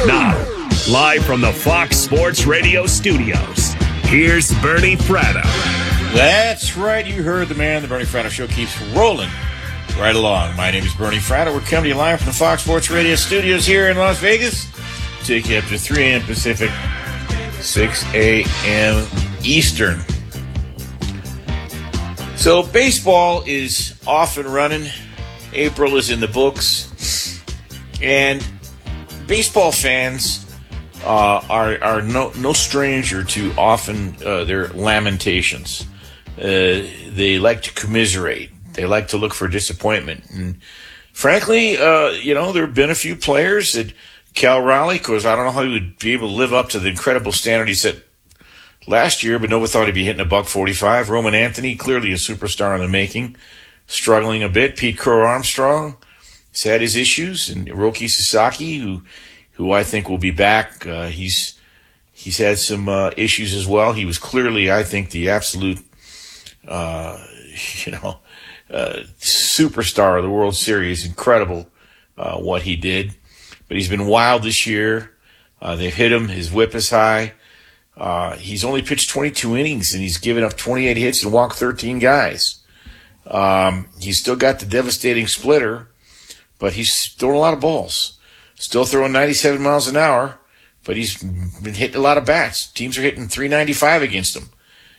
Now, live from the Fox Sports Radio studios, here's Bernie Fratto. That's right. You heard the man. The Bernie Fratto Show keeps rolling right along. My name is Bernie Fratto. We're coming to you live from the Fox Sports Radio studios here in Las Vegas. Take you up to 3 a.m. Pacific, 6 a.m. Eastern. So baseball is off and running. April is in the books. And baseball fans are no stranger to often their lamentations. They like to commiserate. They like to look for disappointment. And frankly, there have been a few players that Cal Raleigh, because I don't know how he would be able to live up to the incredible standard he set last year, but nobody thought he'd be hitting a $145. Roman Anthony, clearly a superstar in the making, struggling a bit. Pete Crow-Armstrong has had his issues, and Hiroki Sasaki, who I think will be back. He's had some issues as well. He was clearly, I think, the absolute, superstar of the World Series. Incredible what he did. But he's been wild this year. They've hit him. His whip is high. He's only pitched 22 innings, and he's given up 28 hits and walked 13 guys. He's still got the devastating splitter, but he's throwing a lot of balls. Still throwing 97 miles an hour, but he's been hitting a lot of bats. Teams are hitting 395 against him.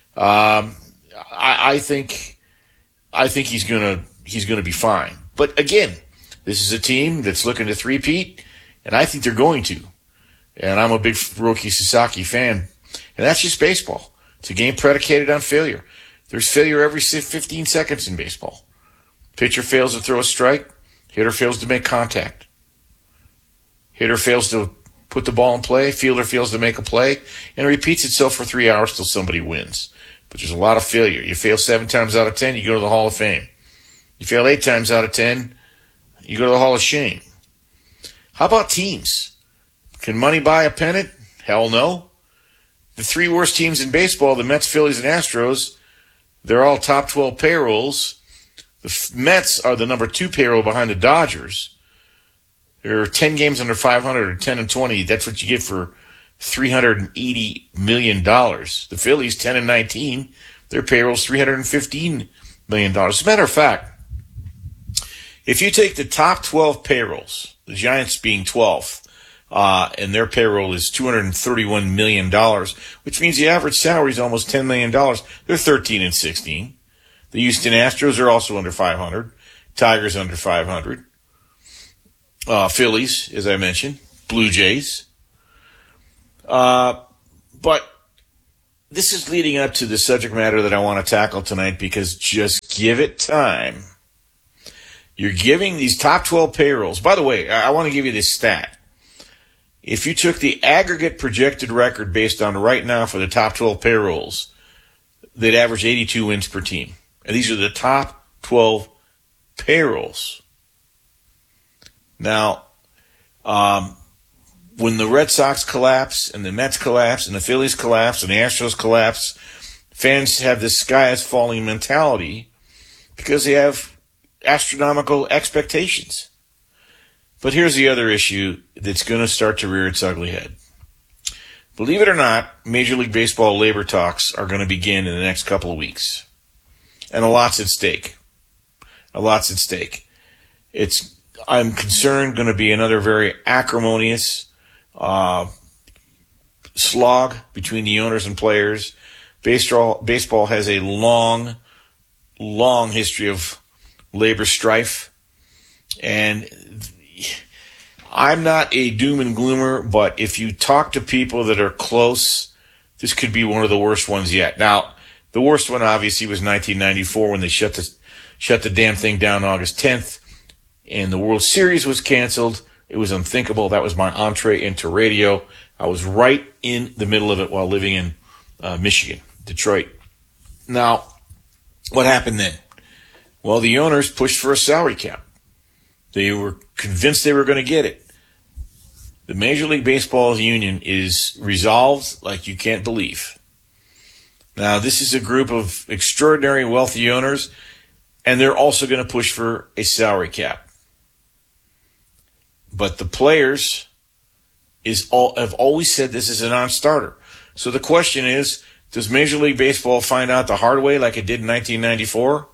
I think he's gonna be fine. But again, this is a team that's looking to three-peat, and I think they're going to. And I'm a big Hiroki Sasaki fan. And that's just baseball. It's a game predicated on failure. There's failure every 15 seconds in baseball. Pitcher fails to throw a strike. Hitter fails to make contact. Hitter fails to put the ball in play. Fielder fails to make a play. And it repeats itself for 3 hours till somebody wins. But there's a lot of failure. You fail 7 times out of 10, you go to the Hall of Fame. You fail 8 times out of 10, you go to the Hall of Shame. How about teams? Can money buy a pennant? Hell no. The 3 worst teams in baseball, the Mets, Phillies, and Astros, they're all top 12 payrolls. The Mets are the number 2 payroll behind the Dodgers. They're 10 games under 500 or 10-20. That's what you get for $380 million. The Phillies, 10-19. Their payroll's $315 million. As a matter of fact, if you take the top 12 payrolls, the Giants being 12th, and their payroll is $231 million, which means the average salary is almost $10 million. They're 13-16. The Houston Astros are also under 500. Tigers under 500. Phillies, as I mentioned. Blue Jays. But this is leading up to the subject matter that I want to tackle tonight, because just give it time. You're giving these top 12 payrolls. By the way, I want to give you this stat. If you took the aggregate projected record based on right now for the top 12 payrolls, they'd average 82 wins per team. And these are the top 12 payrolls. Now, when the Red Sox collapse and the Mets collapse and the Phillies collapse and the Astros collapse, fans have this sky is falling mentality because they have astronomical expectations. But here's the other issue that's going to start to rear its ugly head. Believe it or not, Major League Baseball labor talks are going to begin in the next couple of weeks. And a lot's at stake. A lot's at stake. I'm concerned, going to be another very acrimonious slog between the owners and players. Baseball has a long history of labor strife. And I'm not a doom and gloomer, but if you talk to people that are close, this could be one of the worst ones yet. Now, the worst one obviously was 1994 when they shut the damn thing down August 10th, and the World Series was canceled. It was unthinkable. That was my entree into radio. I was right in the middle of it while living in Michigan, Detroit. Now, what happened then? Well, the owners pushed for a salary cap. They were convinced they were going to get it. The Major League Baseball union is resolved like you can't believe. Now, this is a group of extraordinary wealthy owners, and they're also going to push for a salary cap. But the players have always said this is a non-starter. So the question is, does Major League Baseball find out the hard way like it did in 1994?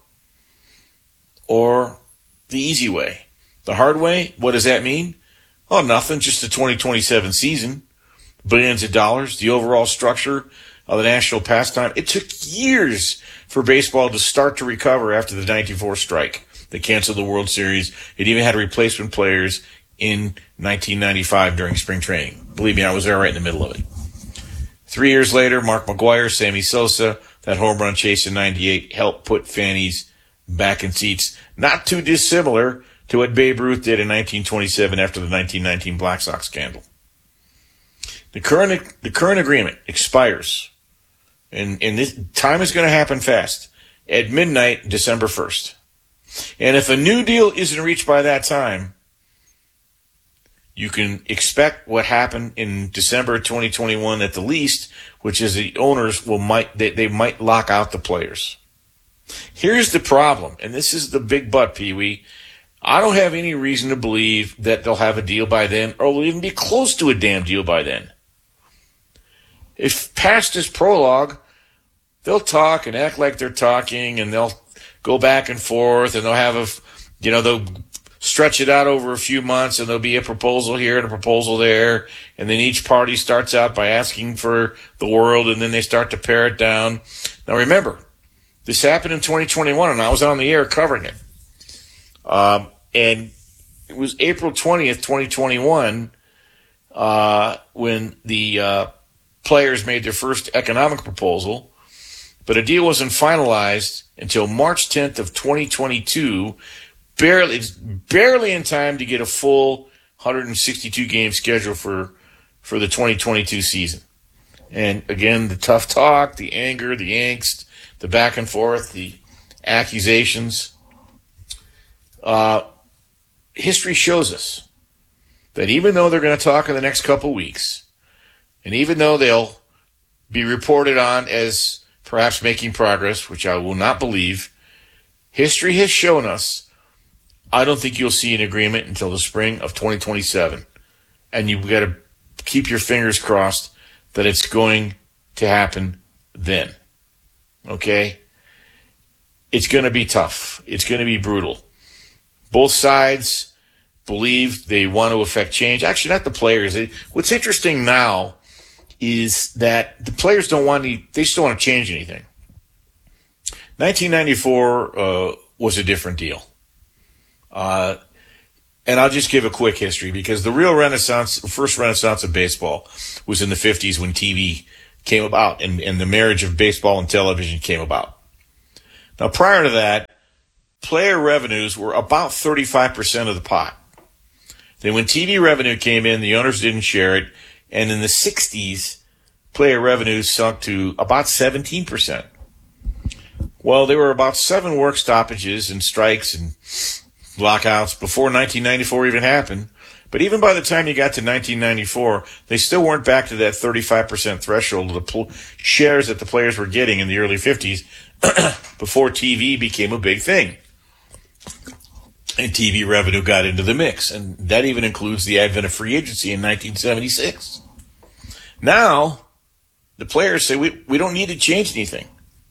Or the easy way? The hard way, what does that mean? Oh, nothing, just the 2027 season. Billions of dollars, the overall structure of the national pastime. It took years for baseball to start to recover after the 94 strike. They canceled the World Series. It even had replacement players in 1995 during spring training. Believe me, I was there right in the middle of it. 3 years later, Mark McGwire, Sammy Sosa, that home run chase in 98 helped put fannies back in seats. Not too dissimilar to what Babe Ruth did in 1927 after the 1919 Black Sox scandal. The current agreement expires, and this time is going to happen fast, at midnight, December 1st. And if a new deal isn't reached by that time, you can expect what happened in December 2021 at the least, which is the owners might lock out the players. Here's the problem, and this is the big but, Pee-wee. I don't have any reason to believe that they'll have a deal by then, or will even be close to a damn deal by then. If past is prologue, they'll talk and act like they're talking, and they'll go back and forth, and they'll have they'll stretch it out over a few months, and there'll be a proposal here and a proposal there, and then each party starts out by asking for the world, and then they start to pare it down. Now remember, this happened in 2021, and I was on the air covering it. And it was April 20th, 2021, when the players made their first economic proposal, but a deal wasn't finalized until March 10th of 2022, barely in time to get a full 162 game schedule for the 2022 season. And again, the tough talk, the anger, the angst, the back and forth, the accusations. History shows us that even though they're going to talk in the next couple weeks, and even though they'll be reported on as perhaps making progress, which I will not believe, history has shown us, I don't think you'll see an agreement until the spring of 2027. And you've got to keep your fingers crossed that it's going to happen then. Okay? It's going to be tough. It's going to be brutal. Both sides believe they want to affect change. Actually, not the players. What's interesting now is that the players they just don't want to change anything. 1994 was a different deal. And I'll just give a quick history because the real first renaissance of baseball was in the 50s when TV came about and the marriage of baseball and television came about. Now, prior to that, player revenues were about 35% of the pot. Then when TV revenue came in, the owners didn't share it. And in the 60s, player revenues sunk to about 17%. Well, there were about 7 work stoppages and strikes and lockouts before 1994 even happened. But even by the time you got to 1994, they still weren't back to that 35% threshold of the shares that the players were getting in the early 50s before TV became a big thing. And TV revenue got into the mix. And that even includes the advent of free agency in 1976. Now, the players say, we don't need to change anything.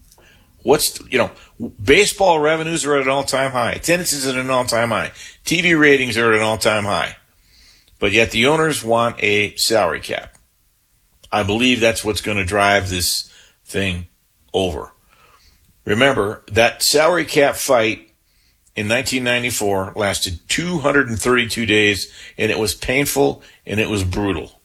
Baseball revenues are at an all-time high. Attendance is at an all-time high. TV ratings are at an all-time high. But yet the owners want a salary cap. I believe that's what's going to drive this thing over. Remember, that salary cap fight in 1994 lasted 232 days, and it was painful and it was brutal.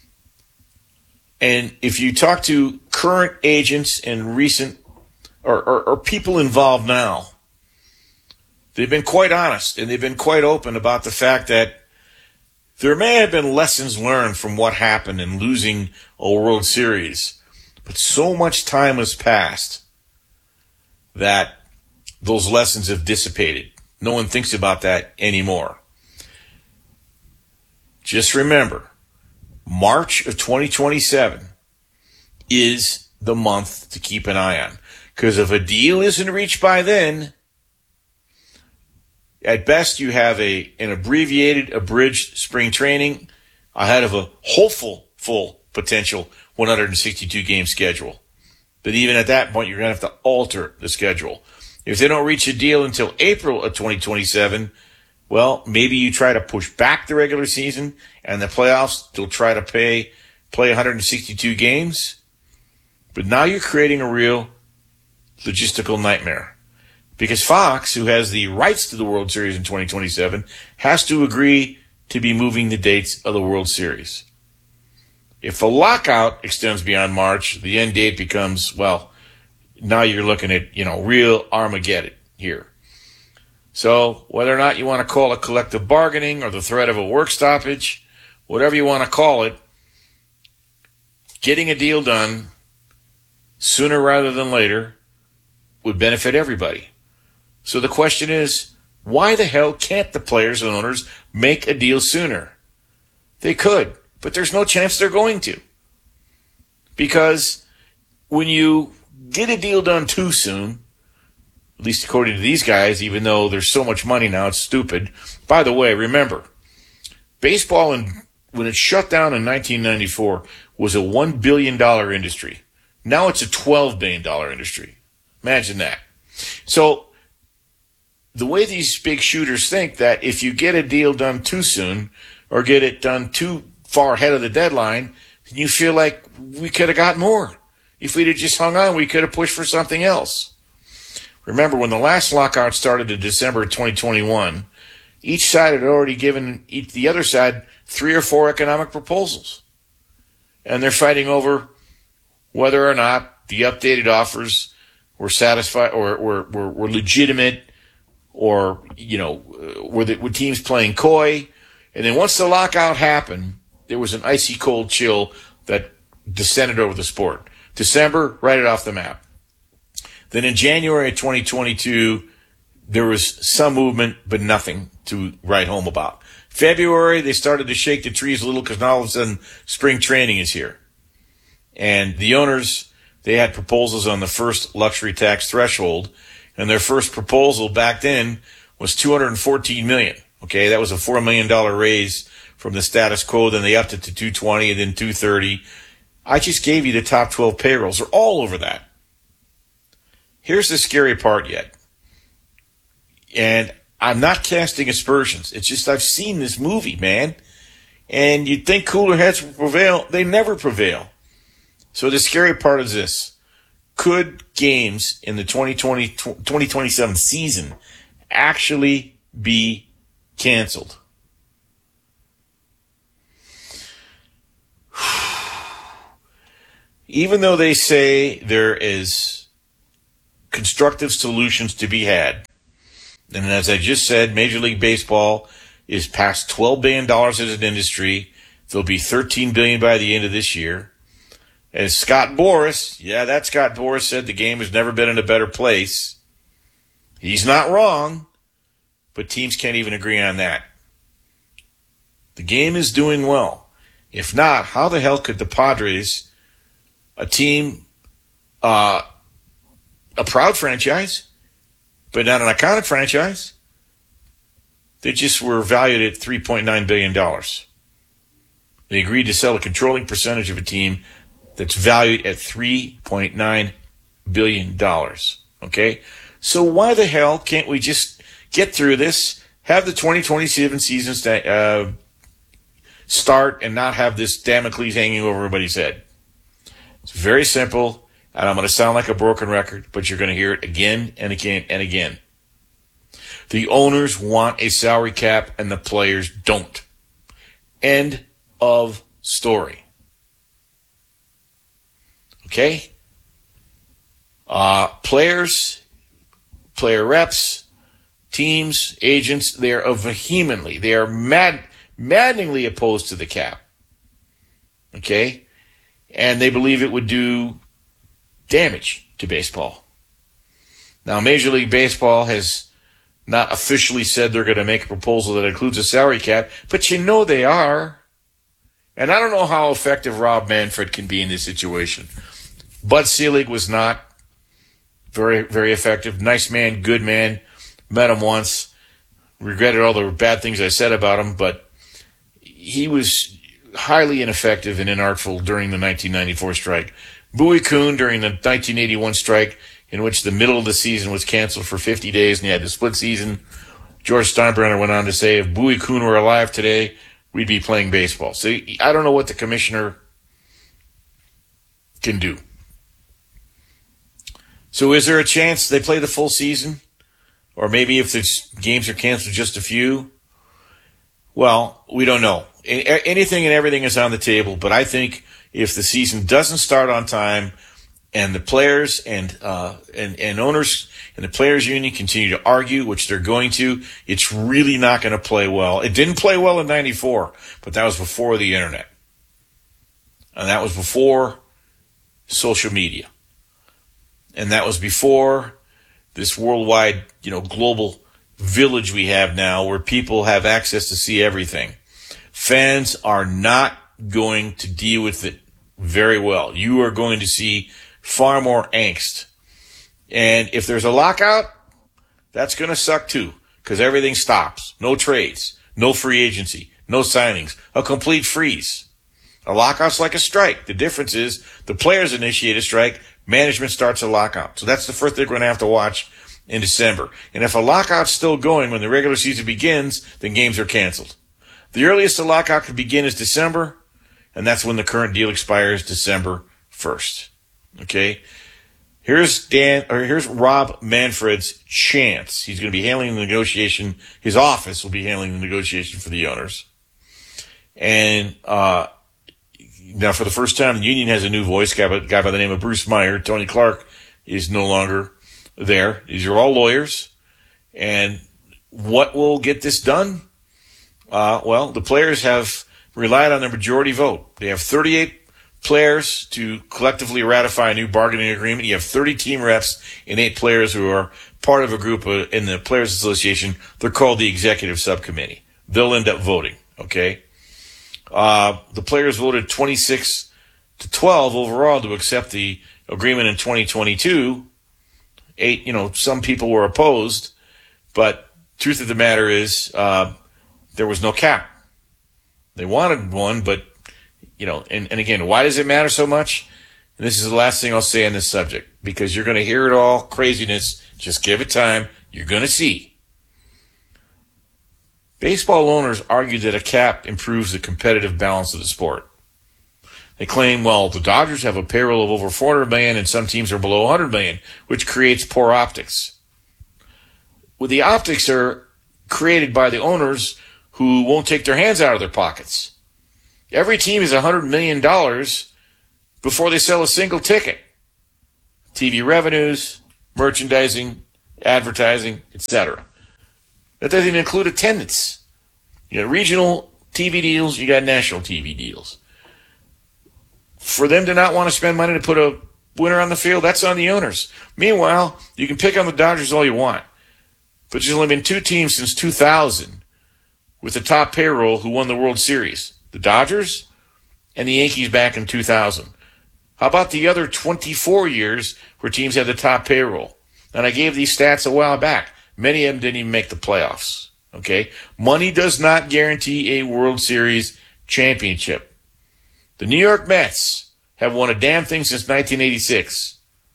And if you talk to current agents and recent or people involved now, they've been quite honest and they've been quite open about the fact that there may have been lessons learned from what happened in losing a World Series, but so much time has passed that those lessons have dissipated. No one thinks about that anymore. Just remember, March of 2027 is the month to keep an eye on. Because if a deal isn't reached by then, at best you have an abridged spring training. ahead of a hopeful full potential 162 game schedule. But even at that point, you're going to have to alter the schedule. If they don't reach a deal until April of 2027, well, maybe you try to push back the regular season and the playoffs. They'll try to play 162 games. But now you're creating a real logistical nightmare. Because Fox, who has the rights to the World Series in 2027, has to agree to be moving the dates of the World Series. If the lockout extends beyond March, the end date becomes, well, now you're looking at, real Armageddon here. So whether or not you want to call it collective bargaining or the threat of a work stoppage, whatever you want to call it, getting a deal done sooner rather than later would benefit everybody. So the question is, why the hell can't the players and owners make a deal sooner? They could, but there's no chance they're going to. Because when you get a deal done too soon, at least according to these guys, even though there's so much money now, it's stupid. By the way, remember, baseball, when it shut down in 1994, was a $1 billion industry. Now it's a $12 billion industry. Imagine that. So the way these big shooters think that if you get a deal done too soon or get it done too far ahead of the deadline, you feel like we could have got more. If we'd have just hung on, we could have pushed for something else. Remember, when the last lockout started in December of 2021, each side had already given the other side 3 or 4 economic proposals. And they're fighting over whether or not the updated offers were satisfied or were legitimate, or, were teams playing coy. And then once the lockout happened, there was an icy cold chill that descended over the sport. December, write it off the map. Then in January of 2022, there was some movement, but nothing to write home about. February, they started to shake the trees a little because now all of a sudden spring training is here. And the owners, they had proposals on the first luxury tax threshold, and their first proposal back then was $214 million. Okay, that was a $4 million raise from the status quo. Then they upped it to $220 and then $230. I just gave you the top 12 payrolls. They're all over that. Here's the scary part yet. And I'm not casting aspersions. It's just I've seen this movie, man. And you'd think cooler heads will prevail. They never prevail. So the scary part is this. Could games in the 2027 season actually be canceled? Even though they say there is constructive solutions to be had, and as I just said, Major League Baseball is past $12 billion as an industry. There'll be $13 billion by the end of this year. As Scott Boras, that Scott Boras said the game has never been in a better place. He's not wrong, but teams can't even agree on that. The game is doing well. If not, how the hell could the Padres, a team, a proud franchise, but not an iconic franchise, they just were valued at $3.9 billion. They agreed to sell a controlling percentage of a team that's valued at $3.9 billion. Okay? So why the hell can't we just get through this, have the 2027 season start, and not have this Damocles hanging over everybody's head? It's very simple, and I'm going to sound like a broken record, but you're going to hear it again and again and again. The owners want a salary cap, and the players don't. End of story. Okay? Players, player reps, teams, agents, they are maddeningly opposed to the cap. Okay? And they believe it would do damage to baseball. Now, Major League Baseball has not officially said they're going to make a proposal that includes a salary cap, but they are. And I don't know how effective Rob Manfred can be in this situation. Bud Selig was not very, very effective. Nice man, good man. Met him once. Regretted all the bad things I said about him, but he was highly ineffective and inartful during the 1994 strike. Bowie Kuhn during the 1981 strike, in which the middle of the season was canceled for 50 days and you had the split season. George Steinbrenner went on to say, if Bowie Kuhn were alive today, we'd be playing baseball. So I don't know what the commissioner can do. So is there a chance they play the full season? Or maybe if the games are canceled, just a few? Well, we don't know. Anything and everything is on the table, but I think if the season doesn't start on time and the players and owners and the players union continue to argue, which they're going to, it's really not going to play well. It didn't play well in 94, but that was before the internet. And that was before social media. And that was before this worldwide, global village we have now where people have access to see everything. Fans are not going to deal with it very well. You are going to see far more angst. And if there's a lockout, that's going to suck too, because everything stops. No trades, no free agency, no signings, a complete freeze. A lockout's like a strike. The difference is the players initiate a strike, management starts a lockout. So that's the first thing we're going to have to watch in December. And if a lockout's still going when the regular season begins, then games are canceled. The earliest a lockout could begin is December, and that's when the current deal expires, December 1st. Okay? Here's Rob Manfred's chance. He's going to be handling the negotiation. His office will be handling the negotiation for the owners. And now for the first time, the union has a new voice, a guy by the name of Bruce Meyer. Tony Clark is no longer there. These are all lawyers. And what will get this done? Well, the players have relied on their majority vote. They have 38 players to collectively ratify a new bargaining agreement. You have 30 team reps and 8 players who are part of a group in the Players Association. They're called the Executive Subcommittee. They'll end up voting, okay? The players voted 26-12 overall to accept the agreement in 2022. 8, some people were opposed, but truth of the matter is, there was no cap. They wanted one, but, and again, why does it matter so much? And this is the last thing I'll say on this subject, because you're going to hear it all, craziness. Just give it time. You're going to see. Baseball owners argue that a cap improves the competitive balance of the sport. They claim, the Dodgers have a payroll of over $400 million and some teams are below $100 million, which creates poor optics. Well, the optics are created by the owners who won't take their hands out of their pockets. Every team is $100 million before they sell a single ticket. TV revenues, merchandising, advertising, etc. That doesn't even include attendance. You got regional TV deals, you got national TV deals. For them to not want to spend money to put a winner on the field, that's on the owners. Meanwhile, you can pick on the Dodgers all you want, but there's only been 2 teams since 2000 with the top payroll who won the World Series. The Dodgers and the Yankees back in 2000. How about the other 24 years where teams had the top payroll? And I gave these stats a while back. Many of them didn't even make the playoffs. Okay? Money does not guarantee a World Series championship. The New York Mets have won a damn thing since 1986.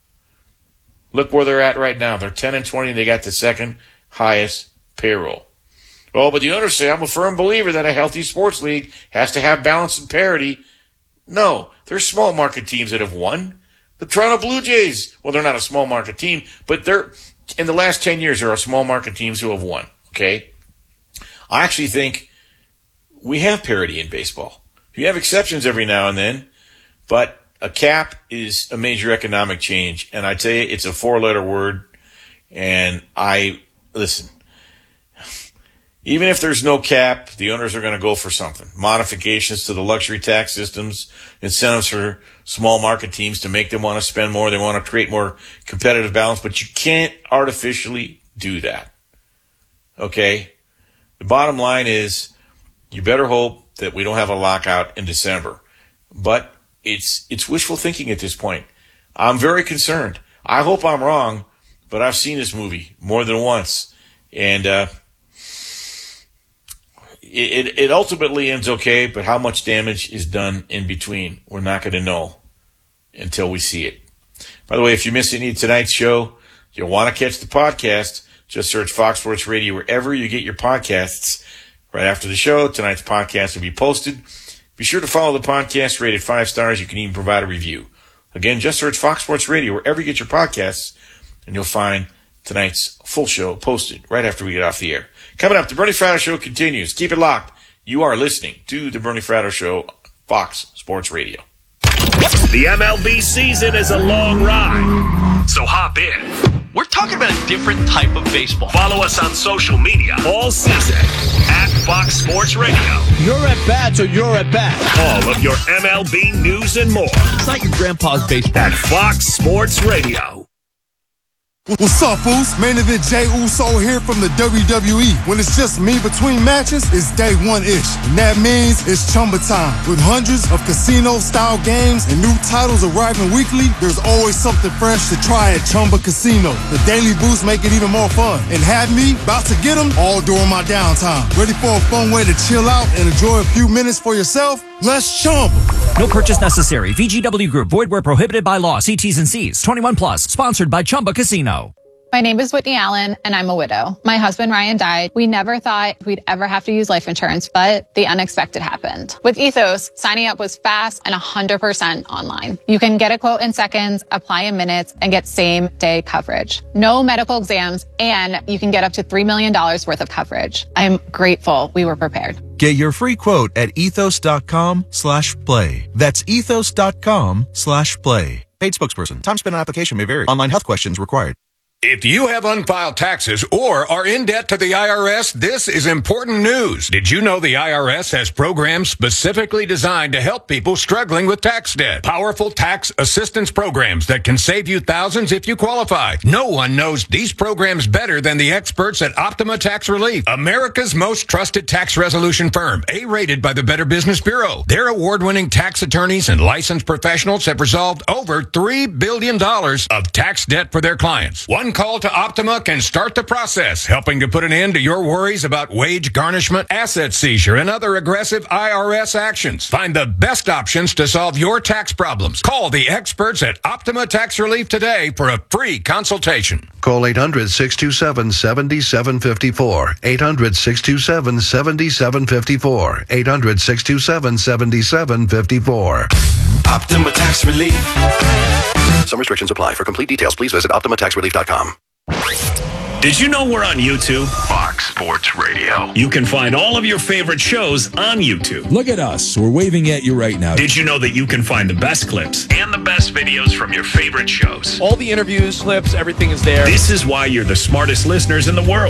Look where they're at right now. They're 10-20. They got the second highest payroll. Oh, but the owners say, I'm a firm believer that a healthy sports league has to have balance and parity. No, there's small market teams that have won. The Toronto Blue Jays, they're not a small market team, but they're in the last 10 years, there are small market teams who have won, okay? I actually think we have parity in baseball. You have exceptions every now and then, but a cap is a major economic change, and I tell you, it's a 4-letter word, and listen, even if there's no cap, the owners are going to go for something. Modifications to the luxury tax systems, incentives for small market teams to make them want to spend more. They want to create more competitive balance, but you can't artificially do that. Okay? The bottom line is you better hope that we don't have a lockout in December. But it's wishful thinking at this point. I'm very concerned. I hope I'm wrong, but I've seen this movie more than once. And, it ultimately ends okay, but how much damage is done in between, we're not going to know until we see it. By the way, if you missed any of tonight's show, you'll want to catch the podcast. Just search Fox Sports Radio wherever you get your podcasts. Right after the show, tonight's podcast will be posted. Be sure to follow the podcast, rated 5 stars. You can even provide a review. Again, just search Fox Sports Radio wherever you get your podcasts, and you'll find tonight's full show posted right after we get off the air. Coming up, the Bernie Fratto Show continues. Keep it locked. You are listening to the Bernie Fratto Show, Fox Sports Radio. The MLB season is a long ride, so hop in. We're talking about a different type of baseball. Follow us on social media all season at Fox Sports Radio. You're at bat, so you're at bat. All of your MLB news and more. It's like your grandpa's baseball. At Fox Sports Radio. What's up, fools? Main event Jey Uso here from the WWE. When it's just me between matches, it's day one-ish. And that means it's Chumba time. With hundreds of casino-style games and new titles arriving weekly, there's always something fresh to try at Chumba Casino. The daily boosts make it even more fun. And have me about to get them all during my downtime. Ready for a fun way to chill out and enjoy a few minutes for yourself? Let's Chumba. No purchase necessary. VGW Group. Void where prohibited by law. See T's and C's. 21 plus. Sponsored by Chumba Casino. My name is Whitney Allen, and I'm a widow. My husband, Ryan, died. We never thought we'd ever have to use life insurance, but the unexpected happened. With Ethos, signing up was fast and 100% online. You can get a quote in seconds, apply in minutes, and get same-day coverage. No medical exams, and you can get up to $3 million worth of coverage. I'm grateful we were prepared. Get your free quote at ethos.com/play. That's ethos.com/play. Paid spokesperson. Time spent on application may vary. Online health questions required. If you have unfiled taxes or are in debt to the IRS, this is important news. Did you know the IRS has programs specifically designed to help people struggling with tax debt? Powerful tax assistance programs that can save you thousands if you qualify. No one knows these programs better than the experts at Optima Tax Relief, America's most trusted tax resolution firm, A-rated by the Better Business Bureau. Their award-winning tax attorneys and licensed professionals have resolved over $3 billion of tax debt for their clients. One call to Optima can start the process, helping to put an end to your worries about wage garnishment, asset seizure, and other aggressive IRS actions. Find the best options to solve your tax problems. Call the experts at Optima Tax Relief today for a free consultation. Call 800-627-7754. 800-627-7754. 800-627-7754. Optima Tax Relief. Some restrictions apply. For complete details, please visit OptimaTaxRelief.com. Did you know we're on YouTube? Fox Sports Radio. You can find all of your favorite shows on YouTube. Look at us. We're waving at you right now. Did you know that you can find the best clips and the best videos from your favorite shows? All the interviews, clips, everything is there. This is why you're the smartest listeners in the world.